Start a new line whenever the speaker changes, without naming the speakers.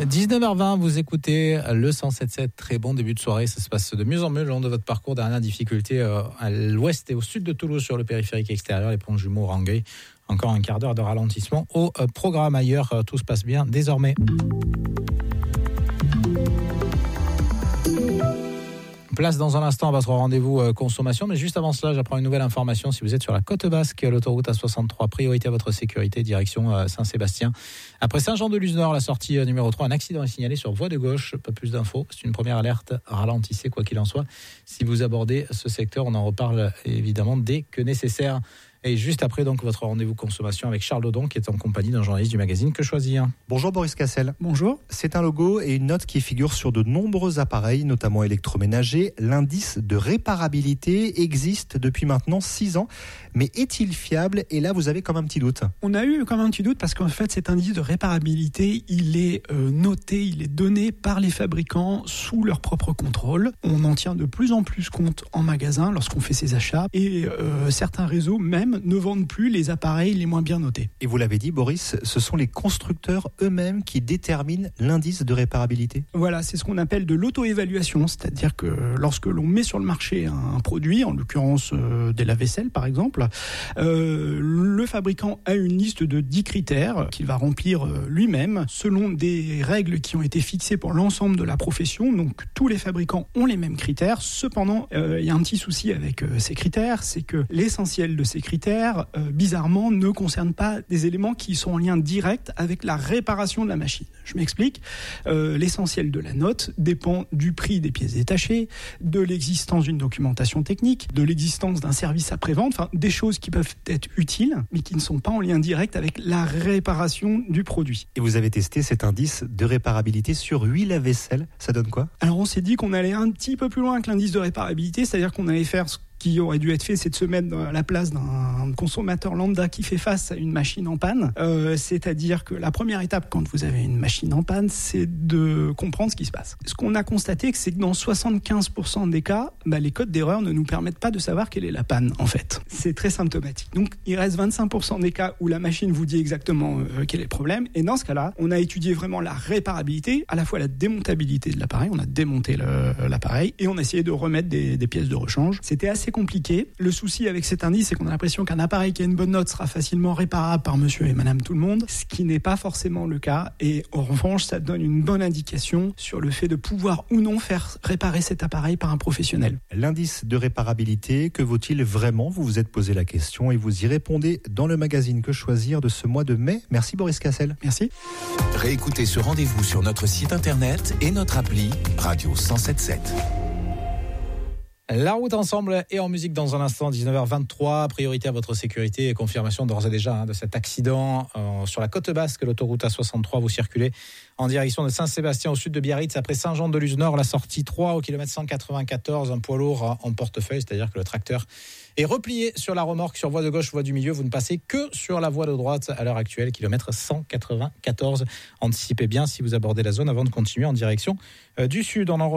19h20, vous écoutez le 107.7, très bon début de soirée, ça se passe de mieux en mieux le long de votre parcours. Dernière difficulté à l'ouest et au sud de Toulouse sur le périphérique extérieur, les ponts jumeaux Rangueil. Encore un quart d'heure de ralentissement au programme. Ailleurs, tout se passe bien désormais. Place dans un instant à votre rendez-vous consommation, mais juste avant cela, j'apprends une nouvelle information. Si vous êtes sur la côte basque, l'autoroute A63, priorité à votre sécurité, direction Saint-Sébastien. Après Saint-Jean-de-Luz-Nord, la sortie numéro 3, un accident est signalé sur voie de gauche. Pas plus d'infos, c'est une première alerte. Ralentissez quoi qu'il en soit. Si vous abordez ce secteur, on en reparle évidemment dès que nécessaire. Et juste après, donc, votre rendez-vous consommation avec Charles Dodon, qui est en compagnie d'un journaliste du magazine Que Choisir.
Bonjour Boris Cassel.
Bonjour.
C'est un logo et une note qui figure sur de nombreux appareils, notamment électroménagers. L'indice de réparabilité existe depuis maintenant 6 ans. Mais est-il fiable ? Et là, vous avez comme un petit doute.
On a eu comme un petit doute parce qu'en fait, cet indice de réparabilité, il est noté, il est donné par les fabricants sous leur propre contrôle. On en tient de plus en plus compte en magasin lorsqu'on fait ses achats. Et certains réseaux même ne vendent plus les appareils les moins bien notés.
Et vous l'avez dit, Boris, ce sont les constructeurs eux-mêmes qui déterminent l'indice de réparabilité ?
Voilà, c'est ce qu'on appelle de l'auto-évaluation, c'est-à-dire que lorsque l'on met sur le marché un produit, en l'occurrence des lave-vaisselle par exemple, le fabricant a une liste de 10 critères qu'il va remplir lui-même selon des règles qui ont été fixées pour l'ensemble de la profession. Donc tous les fabricants ont les mêmes critères. Cependant, il y a un petit souci avec ces critères, c'est que l'essentiel de ces critères, bizarrement, ne concernent pas des éléments qui sont en lien direct avec la réparation de la machine. Je m'explique. L'essentiel de la note dépend du prix des pièces détachées, de l'existence d'une documentation technique, de l'existence d'un service après-vente, enfin des choses qui peuvent être utiles, mais qui ne sont pas en lien direct avec la réparation du produit.
Et vous avez testé cet indice de réparabilité sur 8 lave-vaisselle. Ça donne quoi ?
Alors on s'est dit qu'on allait un petit peu plus loin que l'indice de réparabilité, c'est-à-dire qu'on allait faire ce qui aurait dû être fait, c'est de se mettre à la place d'un consommateur lambda qui fait face à une machine en panne. C'est-à-dire que la première étape, quand vous avez une machine en panne, c'est de comprendre ce qui se passe. Ce qu'on a constaté, c'est que dans 75% des cas, les codes d'erreur ne nous permettent pas de savoir quelle est la panne, en fait. C'est très symptomatique. Donc, il reste 25% des cas où la machine vous dit exactement quel est le problème. Et dans ce cas-là, on a étudié vraiment la réparabilité, à la fois la démontabilité de l'appareil. On a démonté l'appareil et on a essayé de remettre des pièces de rechange. C'était assez compliqué. Le souci avec cet indice, c'est qu'on a l'impression qu'un appareil qui a une bonne note sera facilement réparable par monsieur et madame tout le monde, ce qui n'est pas forcément le cas. Et en revanche, ça donne une bonne indication sur le fait de pouvoir ou non faire réparer cet appareil par un professionnel.
L'indice de réparabilité, que vaut-il vraiment ? Vous vous êtes posé la question et vous y répondez dans le magazine Que Choisir de ce mois de mai. Merci Boris Cassel.
Merci.
Réécoutez ce rendez-vous sur notre site internet et notre appli Radio 107.7.
La route ensemble et en musique dans un instant, 19h23, priorité à votre sécurité et confirmation d'ores et déjà de cet accident sur la côte basque, l'autoroute A63, vous circulez en direction de Saint-Sébastien au sud de Biarritz après Saint-Jean-de-Luz-Nord, la sortie 3 au kilomètre 194, un poids lourd en portefeuille, c'est-à-dire que le tracteur est replié sur la remorque sur voie de gauche, voie du milieu, vous ne passez que sur la voie de droite à l'heure actuelle, kilomètre 194. Anticipez bien si vous abordez la zone avant de continuer en direction du sud.